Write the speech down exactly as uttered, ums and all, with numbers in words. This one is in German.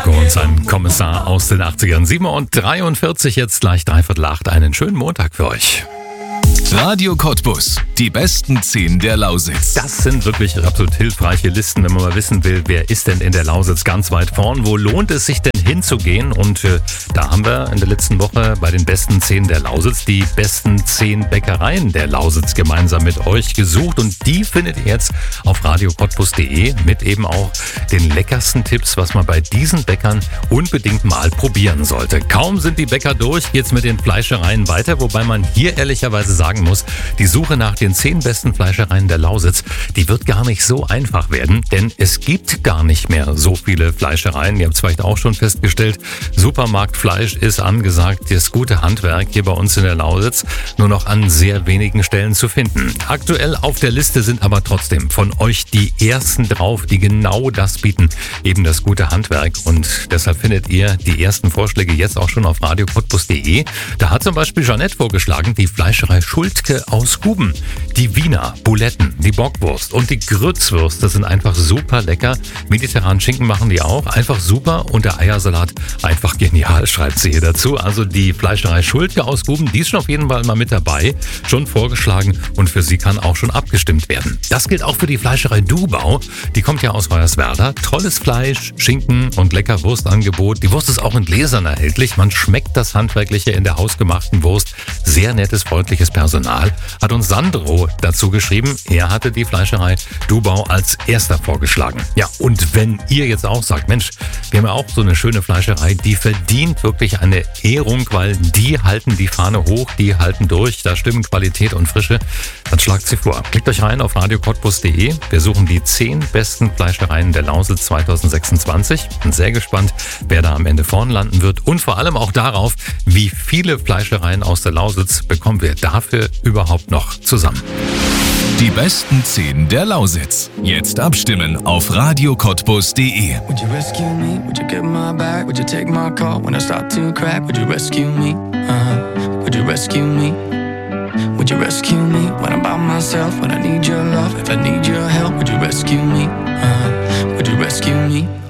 Marco und sein Kommissar aus den achtzigern. sieben Uhr dreiundvierzig, jetzt gleich dreiviertel acht. Einen schönen Montag für euch. Radio Cottbus, die besten zehn der Lausitz. Das sind wirklich absolut hilfreiche Listen, wenn man mal wissen will, wer ist denn in der Lausitz ganz weit vorn, wo lohnt es sich denn hinzugehen? Und äh, da haben wir in der letzten Woche bei den besten zehn der Lausitz die besten zehn Bäckereien der Lausitz gemeinsam mit euch gesucht, und die findet ihr jetzt auf radio cottbus punkt de mit eben auch den leckersten Tipps, was man bei diesen Bäckern unbedingt mal probieren sollte. Kaum sind die Bäcker durch, geht's mit den Fleischereien weiter, wobei man hier ehrlicherweise sagen muss, die Suche nach den zehn besten Fleischereien der Lausitz, die wird gar nicht so einfach werden, denn es gibt gar nicht mehr so viele Fleischereien. Ihr habt es vielleicht auch schon festgestellt, Supermarktfleisch ist angesagt, das gute Handwerk hier bei uns in der Lausitz nur noch an sehr wenigen Stellen zu finden. Aktuell auf der Liste sind aber trotzdem von euch die ersten drauf, die genau das bieten, eben das gute Handwerk, und deshalb findet ihr die ersten Vorschläge jetzt auch schon auf radio cottbus punkt de. Da hat zum Beispiel Jeanette vorgeschlagen, die Fleischerei Schultke aus Guben. Die Wiener Buletten, die Bockwurst und die Grützwurst, das sind einfach super lecker. Mediterranen Schinken machen die auch, einfach super, und der Eiersalat einfach genial, schreibt sie hier dazu. Also die Fleischerei Schultke aus Guben, die ist schon auf jeden Fall mal mit dabei, schon vorgeschlagen, und für sie kann auch schon abgestimmt werden. Das gilt auch für die Fleischerei Dubau, die kommt ja aus Hoyerswerda. Tolles Fleisch, Schinken und lecker Wurstangebot. Die Wurst ist auch in Gläsern erhältlich, man schmeckt das Handwerkliche in der hausgemachten Wurst. Sehr nettes, freundliches Personal, hat uns Sandro dazu geschrieben. Er hatte die Fleischerei Dubau als erster vorgeschlagen. Ja, und wenn ihr jetzt auch sagt, Mensch, wir haben ja auch so eine schöne Fleischerei, die verdient wirklich eine Ehrung, weil die halten die Fahne hoch, die halten durch, da stimmen Qualität und Frische, dann schlagt sie vor. Klickt euch rein auf radio cottbus punkt de. Wir suchen die zehn besten Fleischereien der Lausitz zweitausendsechsundzwanzig. Bin sehr gespannt, wer da am Ende vorn landen wird, und vor allem auch darauf, wie viele Fleischereien aus der Lausitz bekommen wir dafür überhaupt noch zusammen. Die besten zehn der Lausitz. Jetzt abstimmen auf radio cottbus punkt de. Would you rescue me? Would you get my back? Would you take my call when I start to crack? Would you rescue me? Uh-huh. Would you rescue me? Would you rescue me when I'm by myself? When I need your love, if I need your help, would you rescue me? Uh-huh. Would you rescue me?